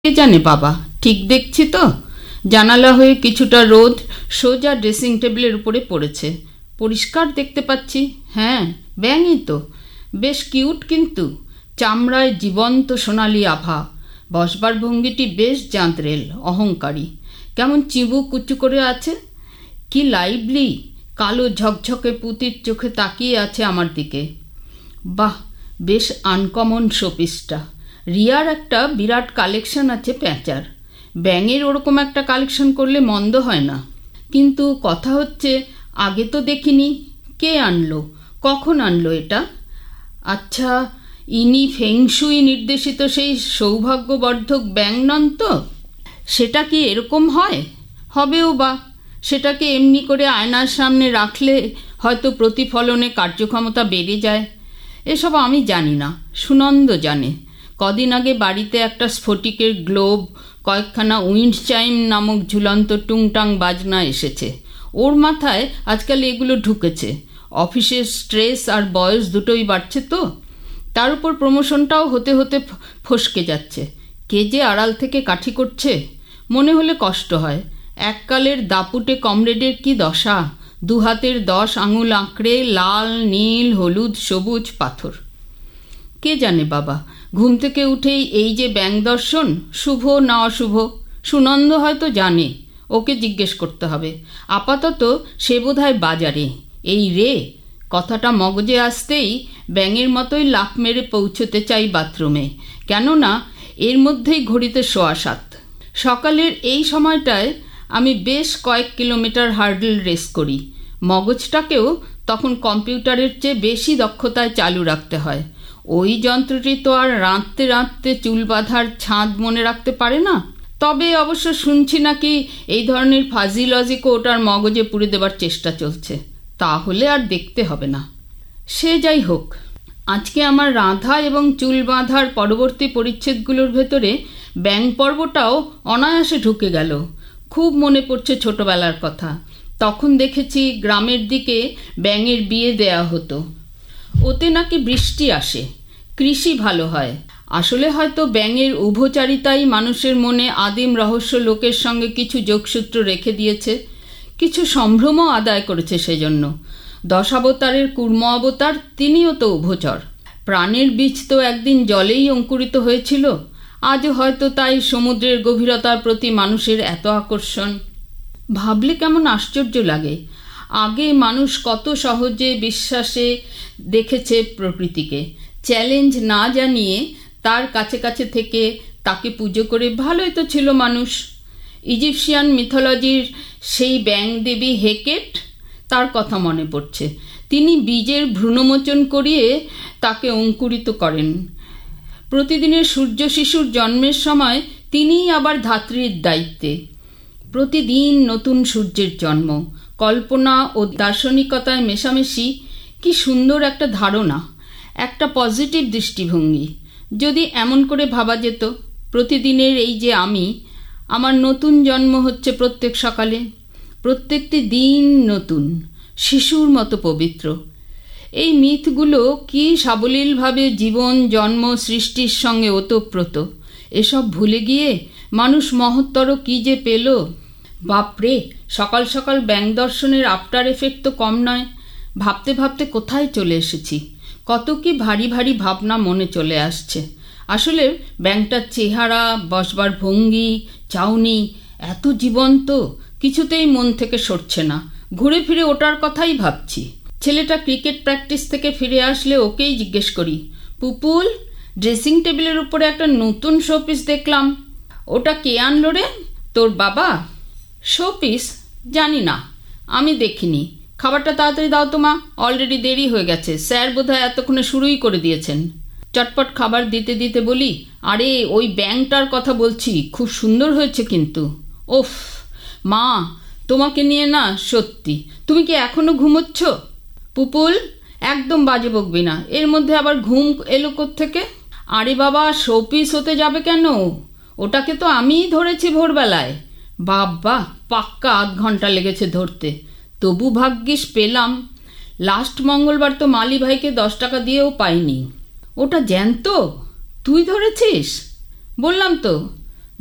কে জানে বাবা, ঠিক দেখছি তো। জানালা হয়ে কিছুটা রোদ সোজা ড্রেসিং টেবিলের উপরে পড়েছে। পরিষ্কার দেখতে পাচ্ছি। হ্যাঁ, ব্যাঙই তো। বেশ কিউট, কিন্তু চামড়ায় জীবন্ত সোনালি আভা। বসবার ভঙ্গিটি বেশ জাঁতরেল, অহংকারী। কেমন চিবুক উঁচু করে আছে। কি লাইভলি, কালো ঝকঝকে পুঁতির চোখে তাকিয়ে আছে আমার দিকে। বাহ, বেশ আনকমন শোপিসটা। রিয়ার একটা বিরাট কালেকশন আছে প্যাঁচার। ব্যাঙের ওরকম একটা কালেকশন করলে মন্দ হয় না। কিন্তু কথা হচ্ছে, আগে তো দেখিনি। কে আনলো, কখন আনলো এটা? আচ্ছা, ইনি ফেংশুই নির্দেশিত সেই সৌভাগ্যবর্ধক ব্যাঙ নন তো? সেটা কি এরকম হয়? হবেও বা। সেটাকে এমনি করে আয়নার সামনে রাখলে হয়তো প্রতিফলনে কার্যক্ষমতা বেড়ে যায়। এসব আমি জানি না, সুনন্দ জানে। কদিন আগে বাড়িতে একটা স্ফটিকের গ্লোব, কয়েকখানা উইন্ড চাইম নামক ঝুলন্ত টুংটাং বাজনা এসেছে। ওর মাথায় আজকাল এগুলো ঢুকেছে। অফিসের স্ট্রেস আর বয়স দুটোই বাড়ছে তো। তার উপর প্রমোশনটাও হতে হতে ফসকে যাচ্ছে। কে যে আড়াল থেকে কাঠি করছে, মনে হলে কষ্ট হয়। এককালের দাপুটে কমরেডের কি দশা, 2 হাতের 10 আঙুল আঁকড়ে লাল, নীল, হলুদ, সবুজ পাথর। কে জানে বাবা, ঘুম থেকে উঠেই এই যে ব্যাঙ দর্শন, শুভ না অশুভ? সুনন্দ হয়তো জানে, ওকে জিজ্ঞেস করতে হবে। আপাতত সে বোধহয় বাজারে। এই রে কথাটা মগজে আসতেই ব্যাঙের মতোই লাফ মেরে পৌঁছতে চাই বাথরুমে। কেননা এর মধ্যেই ঘড়িতে 7:15। সকালের এই সময়টায় আমি বেশ কয়েক কিলোমিটার হার্ডল রেস করি। মগজটাকেও তখন কম্পিউটারের চেয়ে বেশি দক্ষতায় চালু রাখতে হয়। ওই যন্ত্রটি তো আর রাঁধতে রাঁধতে চুল বাঁধার ছাঁদ মনে রাখতে পারে না। তবে অবশ্য শুনছি নাকি এই ধরনের ফাজি লজিকও ওটার মগজে পুরে দেবার চেষ্টা চলছে। তাহলে আর দেখতে হবে না। সে যাই হোক, আজকে আমার রাঁধা এবং চুল বাঁধার পরবর্তী পরিচ্ছেদগুলোর ভেতরে ব্যাঙ পর্বটাও অনায়াসে ঢুকে গেল। খুব মনে পড়ছে ছোটবেলার কথা। তখন দেখেছি গ্রামের দিকে ব্যাঙের বিয়ে দেয়া হতো। ওতে নাকি বৃষ্টি আসে, কৃষি ভালো হয়। আসলে হয়তো ব্যাঙের উভচারিতাই মানুষের মনে আদিম রহস্য লোকের সঙ্গে কিছু যোগসূত্র রেখে দিয়েছে, কিছু সম্ভ্রমও আদায় করেছে সেজন্য। 10 অবতারের কুর্ম অবতার, তিনিও তো উভচর। প্রাণের বীজ তো একদিন জলেই অঙ্কুরিত হয়েছিল। আজও হয়তো তাই সমুদ্রের গভীরতার প্রতি মানুষের এত আকর্ষণ। ভাবলে কেমন আশ্চর্য লাগে। আগে মানুষ কত সহজে বিশ্বাসে দেখেছে প্রকৃতিকে। চ্যালেঞ্জ না জানিয়ে তার কাছে কাছে থেকে তাকে পুজো করে ভালোই তো ছিল মানুষ। ইজিপশিয়ান মিথোলজির সেই ব্যাঙ দেবী হেকেট, তার কথা মনে পড়ছে। তিনি বীজের ভ্রূণমোচন করিয়ে তাকে অঙ্কুরিত করেন। প্রতিদিনের সূর্য শিশুর জন্মের সময় তিনিই আবার ধাত্রীর দায়িত্বে। প্রতিদিন নতুন সূর্যের জন্ম। কল্পনা ও দার্শনিকতায় মেশামেশি। কি সুন্দর একটা ধারণা, একটা পজিটিভ দৃষ্টিভঙ্গি। যদি এমন করে ভাবা যেত, প্রতিদিনের এই যে আমি, আমার নতুন জন্ম হচ্ছে প্রত্যেক সকালে। প্রত্যেকটি দিন নতুন, শিশুর মতো পবিত্র। এই মিথগুলো কি সাবলীলভাবে জীবন, জন্ম, সৃষ্টির সঙ্গে ওতপ্রোত। এসব ভুলে গিয়ে মানুষ মহত্তর কি যে পেল। বাপরে, সকাল সকাল ব্যাঙ দর্শনের আফটার এফেক্ট তো কম নয়। ভাবতে ভাবতে কোথায় চলে এসেছি। কত কি ভারী ভারী ভাবনা মনে চলে আসছে। আসলে ব্যাঙটার চেহারা, বসবার ভঙ্গি, চাউনি এত জীবন্ত, কিছুতেই মন থেকে সরছে না। ঘুরে ফিরে ওটার কথাই ভাবছি। ছেলেটা ক্রিকেট প্র্যাকটিস থেকে ফিরে আসলে ওকেই জিজ্ঞেস করি, পুপুল, ড্রেসিং টেবিলের উপরে একটা নতুন শোপিস দেখলাম, ওটা কে আনলো রে? তোর বাবা? শোপিস? জানি না, আমি দেখিনি। খাবারটা তাড়াতাড়ি দাও তো মা, অলরেডি দেরি হয়ে গেছে। স্যার বোধহয় এতক্ষণে শুরুই করে দিয়েছেন। চটপট খাবার দিতে দিতে বলি, আরে ওই ব্যাঙটার কথা বলছি, খুব সুন্দর হয়েছে কিন্তু। ওফ মা, তোমাকে নিয়ে না সত্যি। তুমি কি এখনো ঘুমোচ্ছ? পুপুল, একদম বাজে বকবি না। এর মধ্যে আবার ঘুম এলো কোত্থেকে? আরে বাবা, শোপিস হতে যাবে কেন? ওটাকে তো আমিই ধরেছি ভোরবেলায়। বাবা, পাক্কা 8 ঘন্টা লেগেছে ধরতে। তবু ভাগ্যিস পেলাম। লাস্ট মঙ্গলবার তো মালি ভাইকে 10 টাকা দিয়েও পাইনি। ওটা জ্যান্ত? তুই ধরেছিস? বললাম তো,